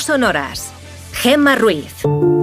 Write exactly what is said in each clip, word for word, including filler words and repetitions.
sonoras. Gemma Ruiz.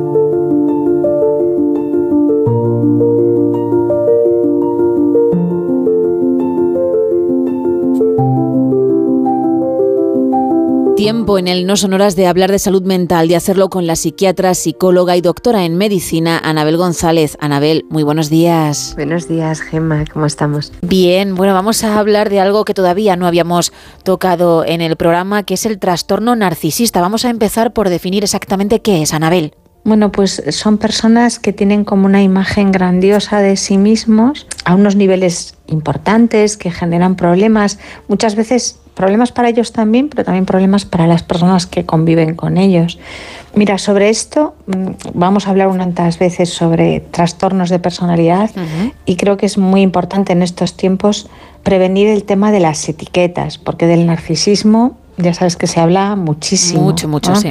Tiempo en el No Sonoras de hablar de salud mental, de hacerlo con la psiquiatra, psicóloga y doctora en medicina, Anabel González. Anabel, muy buenos días. Buenos días, Gemma, ¿cómo estamos? Bien, bueno, vamos a hablar de algo que todavía no habíamos tocado en el programa, que es el trastorno narcisista. Vamos a empezar por definir exactamente qué es, Anabel. Bueno, pues son personas que tienen como una imagen grandiosa de sí mismos a unos niveles importantes que generan problemas, muchas veces problemas para ellos también, pero también problemas para las personas que conviven con ellos. Mira, sobre esto vamos a hablar unas veces sobre trastornos de personalidad uh-huh. y creo que es muy importante en estos tiempos prevenir el tema de las etiquetas, porque del narcisismo ya sabes que se habla muchísimo. Mucho, mucho, ¿no? sí.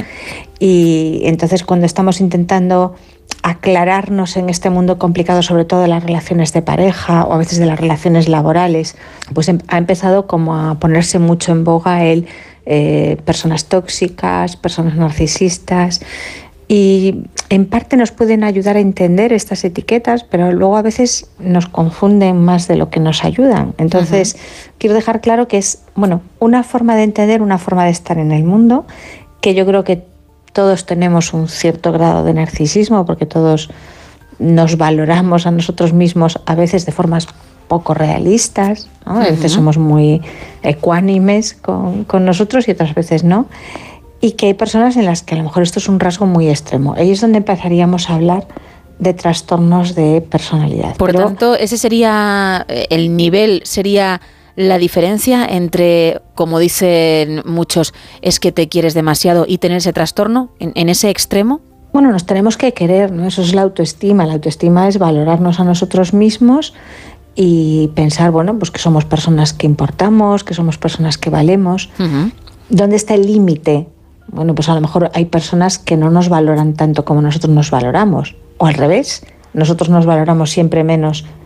Y entonces cuando estamos intentando aclararnos en este mundo complicado, sobre todo de las relaciones de pareja o a veces de las relaciones laborales, pues ha empezado como a ponerse mucho en boga el eh, personas tóxicas, personas narcisistas, y en parte nos pueden ayudar a entender estas etiquetas, pero luego a veces nos confunden más de lo que nos ayudan. Entonces, uh-huh. quiero dejar claro que es, bueno, una forma de entender, una forma de estar en el mundo, que yo creo que todos tenemos un cierto grado de narcisismo, porque todos nos valoramos a nosotros mismos a veces de formas poco realistas, ¿no? A veces uh-huh. somos muy ecuánimes con, con nosotros y otras veces no. Y que hay personas en las que a lo mejor esto es un rasgo muy extremo. Ahí es donde empezaríamos a hablar de trastornos de personalidad. Por Pero, tanto, ese sería el nivel, sería la diferencia entre, como dicen muchos, es que te quieres demasiado y tener ese trastorno en, en ese extremo. Bueno, nos tenemos que querer, ¿no? Eso es la autoestima. La autoestima es valorarnos a nosotros mismos y pensar, bueno, pues que somos personas que importamos, que somos personas que valemos. Uh-huh. ¿Dónde está el límite? Bueno, pues a lo mejor hay personas que no nos valoran tanto como nosotros nos valoramos. O al revés, nosotros nos valoramos siempre menos